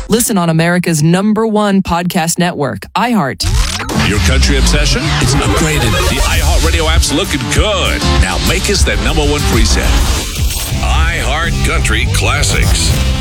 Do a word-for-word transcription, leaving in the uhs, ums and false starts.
Listen on America's number one podcast network, iHeart. Your country obsession? It's upgraded. The iHeartRadio app's looking good. Now make us that number one preset. iHeart Country Classics.